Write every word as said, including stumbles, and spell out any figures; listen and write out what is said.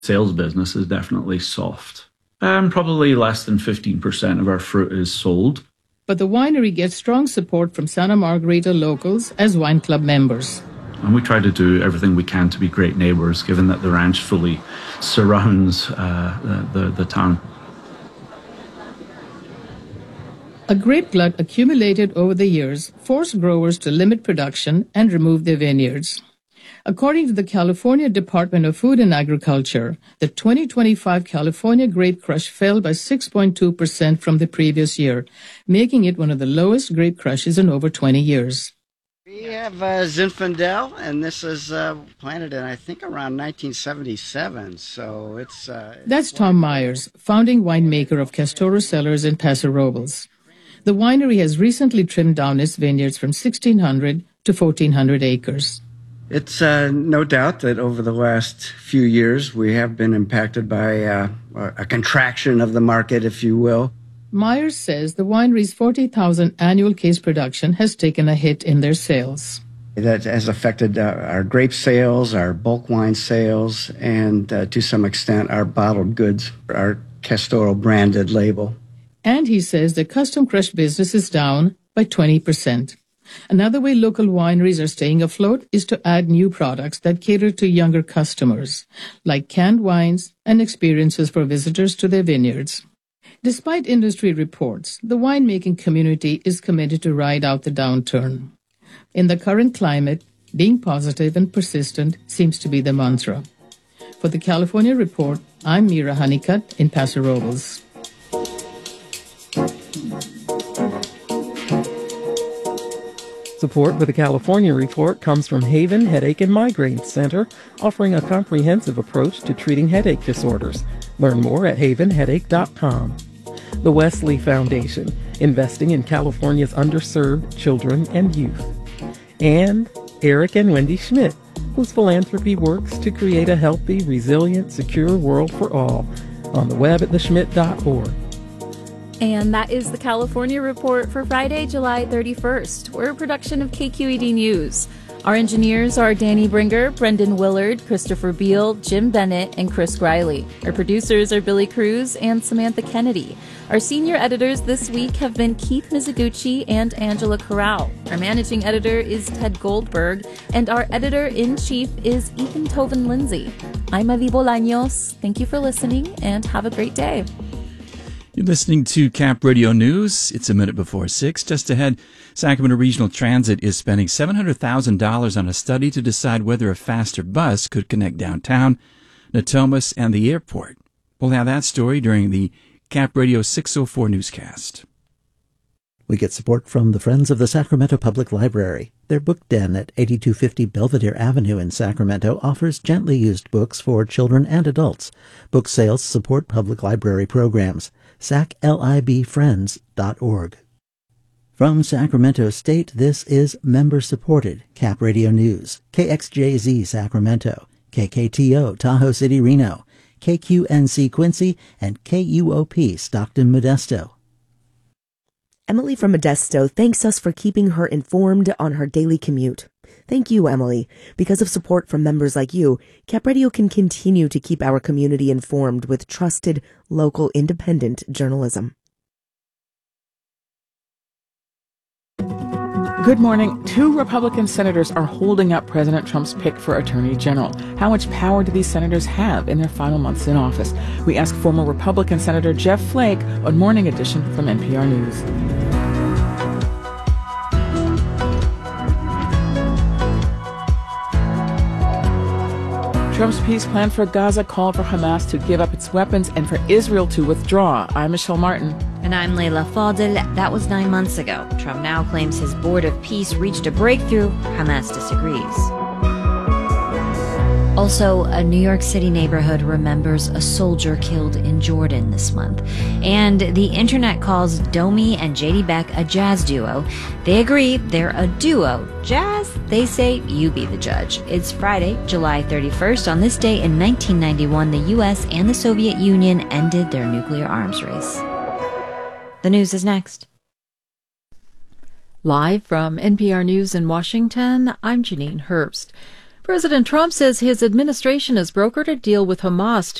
Sales business is definitely soft. Um, probably less than fifteen percent of our fruit is sold. But the winery gets strong support from Santa Margarita locals as wine club members. And we try to do everything we can to be great neighbours, given that the ranch fully surrounds uh, the, the, the town. A grape glut accumulated over the years forced growers to limit production and remove their vineyards. According to the California Department of Food and Agriculture, the twenty twenty-five California grape crush fell by six point two percent from the previous year, making it one of the lowest grape crushes in over twenty years. We have uh, Zinfandel, and this is uh, planted in, I think, around nineteen seventy-seven, so it's... Uh, That's Tom Myers, founding winemaker of Castoro Cellars in Paso Robles. The winery has recently trimmed down its vineyards from sixteen hundred to fourteen hundred acres. It's uh, no doubt that over the last few years we have been impacted by uh, a contraction of the market, if you will. Myers says the winery's forty thousand annual case production has taken a hit in their sales. That has affected uh, our grape sales, our bulk wine sales, and uh, to some extent our bottled goods, our Castoro branded label. And he says the custom crush business is down by twenty percent. Another way local wineries are staying afloat is to add new products that cater to younger customers, like canned wines and experiences for visitors to their vineyards. Despite industry reports, the winemaking community is committed to ride out the downturn. In the current climate, being positive and persistent seems to be the mantra. For the California Report, I'm Mira Honeycutt in Paso Robles. Support for the California Report comes from Haven Headache and Migraine Center, offering a comprehensive approach to treating headache disorders. Learn more at haven headache dot com. The Wesley Foundation, investing in California's underserved children and youth. And Eric and Wendy Schmidt, whose philanthropy works to create a healthy, resilient, secure world for all. On the web at the schmidt dot org. And that is the California Report for Friday, July thirty-first. We're a production of K Q E D News. Our engineers are Danny Bringer, Brendan Willard, Christopher Beal, Jim Bennett, and Chris Riley. Our producers are Billy Cruz and Samantha Kennedy. Our senior editors this week have been Keith Mizuguchi and Angela Corral. Our managing editor is Ted Goldberg, and our editor-in-chief is Ethan Toven-Lindsay. I'm Avi Bolaños. Thank you for listening, and have a great day. You're listening to Cap Radio News. It's a minute before six. Just ahead, Sacramento Regional Transit is spending seven hundred thousand dollars on a study to decide whether a faster bus could connect downtown, Natomas, and the airport. We'll have that story during the Cap Radio six oh four newscast. We get support from the Friends of the Sacramento Public Library. Their book den at eighty-two fifty Belvedere Avenue in Sacramento offers gently used books for children and adults. Book sales support public library programs. sac lib friends dot org. From Sacramento State, this is member-supported Cap Radio News. K X J Z Sacramento, K K T O Tahoe City Reno, K Q N C Quincy, and K U O P Stockton Modesto. Emily from Modesto thanks us for keeping her informed on her daily commute. Thank you, Emily. Because of support from members like you, Cap Radio can continue to keep our community informed with trusted, local, independent journalism. Good morning. Two Republican senators are holding up President Trump's pick for Attorney General. How much power do these senators have in their final months in office? We ask former Republican Senator Jeff Flake on Morning Edition from N P R News. Trump's peace plan for Gaza called for Hamas to give up its weapons and for Israel to withdraw. I'm Michelle Martin. And I'm Leila Fadel. That was nine months ago. Trump now claims his board of peace reached a breakthrough. Hamas disagrees. Also, a New York City neighborhood remembers a soldier killed in Jordan this month. And the internet calls Domi and J D Beck a jazz duo. They agree they're a duo. Jazz? They say you be the judge. It's Friday, July thirty-first. On this day in nineteen ninety-one, the U S and the Soviet Union ended their nuclear arms race. The news is next. Live from N P R News in Washington, I'm Janine Herbst. President Trump says his administration has brokered a deal with Hamas